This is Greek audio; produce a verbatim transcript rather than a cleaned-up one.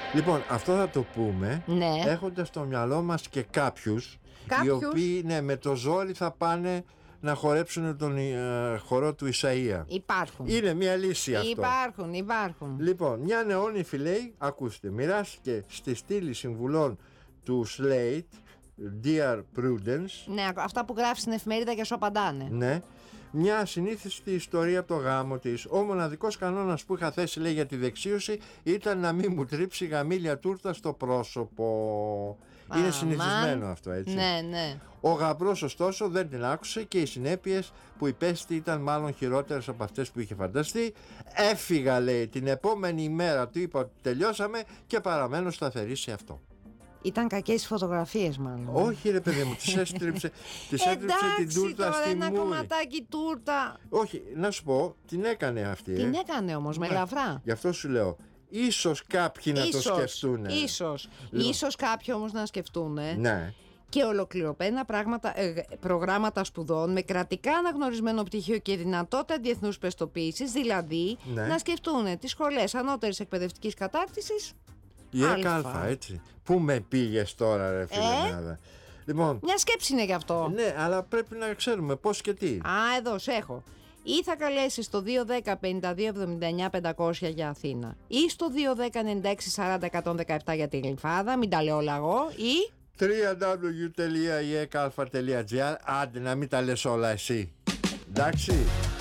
Λοιπόν, αυτό θα το πούμε, Ναι. έχοντας στο μυαλό μας και κάποιους, Κάποιους. οι οποίοι, ναι, με το ζόρι θα πάνε να χορέψουν τον ε, χορό του Ισαΐα. Υπάρχουν. Είναι μια λύση αυτό. Υπάρχουν, υπάρχουν. Λοιπόν, μια νεόνυφη λέει, ακούστε, μοιράστηκε στη στήλη συμβουλών του Slate, Dear Prudence, Ναι, αυτά που γράφει στην εφημερίδα και σου απαντάνε. ναι, μια ασυνήθιστη ιστορία από το γάμο της. Ο μοναδικός κανόνας που είχα θέσει, λέει, για τη δεξίωση ήταν να μην μου τρίψει γαμήλια τούρτα στο πρόσωπο. Είναι Αμάν. συνηθισμένο αυτό, έτσι. Ναι, ναι. Ο γαμπρός ωστόσο δεν την άκουσε και οι συνέπειες που υπέστη ήταν μάλλον χειρότερες από αυτές που είχε φανταστεί. Έφυγα, λέει, την επόμενη ημέρα, του είπα ότι τελειώσαμε και παραμένω σταθερή σε αυτό. Ήταν κακές οι φωτογραφίες, μάλλον. Όχι, ρε παιδί μου, της έστριψε, της έστριψε την τούρτα τώρα, στη ένα μούρη. κομματάκι τούρτα. Όχι, να σου πω, την έκανε αυτή. Την ε. έκανε όμως με Ναι. ελαφρά. Γι' αυτό σου λέω, ίσως κάποιοι να Ίσως, το σκεφτούν. Ίσως. Λοιπόν. Ίσως κάποιοι όμως να σκεφτούν Ναι. και ολοκληρωμένα πράγματα, ε, προγράμματα σπουδών με κρατικά αναγνωρισμένο πτυχίο και δυνατότητα διεθνούς πιστοποίησης, δηλαδή Ναι. να σκεφτούν τις σχολές ανώτερης εκπαιδευτικής κατάρτισης. Η Αλφα. ΕΚΑΛΦΑ, έτσι. Πού με πήγες τώρα, ρε φίλε Ε? Νάδα. Λοιπόν, Μια σκέψη είναι γι' αυτό. ναι, αλλά πρέπει να ξέρουμε πώς και τι. Α, εδώ σε έχω. Ή θα καλέσεις στο δύο ένα μηδέν πέντε δύο εβδομήντα εννιά πεντακόσια για Αθήνα, ή στο δύο ένα μηδέν ενενήντα έξι σαράντα εκατόν δεκαεπτά για τη Γλυφάδα, μην τα λέω όλα εγώ, ή... double-u double-u double-u τελεία η e k a l f a τελεία g r. Άντε να μην τα λες όλα εσύ. Εντάξει.